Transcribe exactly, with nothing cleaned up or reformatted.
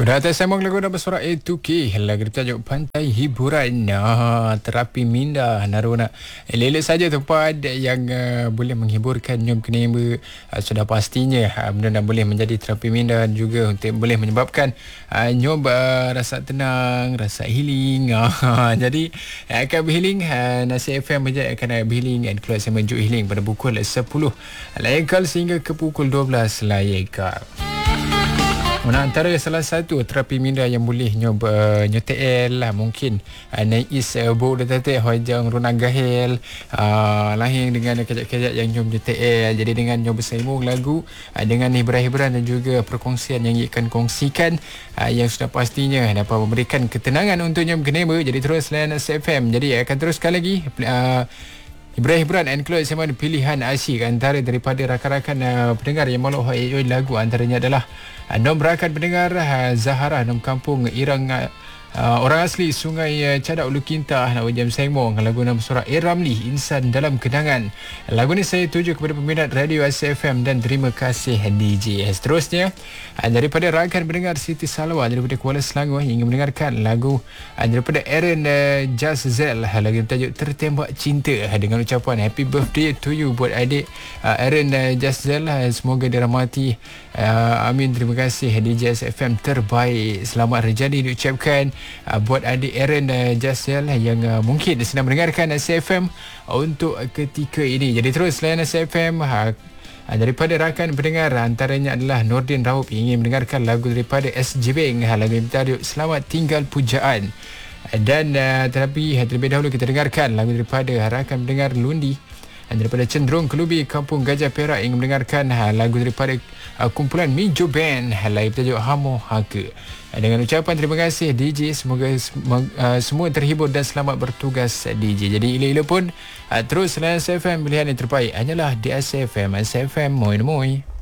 Pada atas sambung lagu nama suara A two K. Lagu bertajuk Pantai Hiburan. Nah, terapi minda. Naruna elok saja tempat yang uh, boleh menghiburkan nyom kenema. Uh, sudah pastinya uh, benda boleh menjadi terapi minda dan juga untuk boleh menyebabkan uh, nyom uh, rasa tenang, rasa healing. Uh, jadi uh, akan berhealing. Uh, Nasi F M saja akan uh, berhealing dan keluar saya menuju healing pada pukul sepuluh layakal sehingga ke pukul dua belas layakal. Mana antara salah satu terapi minda yang boleh nyoba uh, nyotel lah mungkin uh, naik is uh, bau dah tetek hojang runang gahel uh, lahir dengan kejap-kejap yang nyoba nyotel. Jadi dengan nyoba sembung lagu uh, dengan hiburan-hiburan dan juga perkongsian yang akan kongsikan uh, yang sudah pastinya dapat memberikan ketenangan untuk nyoba kenema. Jadi terus layan S F M. Jadi akan teruskan lagi uh, hiburan-hiburan and close sama pilihan asyik antara daripada rakan-rakan uh, pendengar yang mahu enjoy lagu. Antaranya adalah uh, nom rakan pendengar uh, Zahara nom kampung Irang uh, uh, orang asli Sungai uh, Cadak Ulu Kintah nak jam sengmong lagu nama suara A Ramli Insan Dalam Kenangan. Lagu ni saya tuju kepada peminat radio S F M dan terima kasih D J. Seterusnya uh, daripada rakan pendengar Siti Salwa daripada Kuala Selangor yang ingin mendengarkan lagu uh, daripada Aaron uh, Jazzel uh, lagu bertajuk Tertembak Cinta uh, dengan ucapan happy birthday to you buat adik uh, Aaron uh, Jazzel. Uh, semoga dirahmati. Uh, amin. Terima kasih D J S F M terbaik. Selamat Rejali diucapkan uh, buat adik Aaron uh, Jazzel yang uh, mungkin sedang mendengarkan S F M uh, untuk ketika ini. Jadi terus layan S F M. uh, Daripada rakan pendengar antaranya adalah Nordin Raup yang ingin mendengarkan lagu daripada S J Bank, lagu yang bertajuk Selamat Tinggal Pujaan. Dan uh, tetapi terlebih dahulu kita dengarkan lagu daripada rakan pendengar Lundi daripada Cenderung Kelubi Kampung Gajah Perak yang mendengarkan uh, lagu daripada uh, kumpulan Mijo Band, lagu bertajuk Hamo Haka. Dengan ucapan terima kasih D J, semoga uh, semua terhibur dan selamat bertugas D J. Jadi ila-ila pun uh, terus layan S F M, pilihan yang terbaik hanyalah di S F M. S F M moi moi.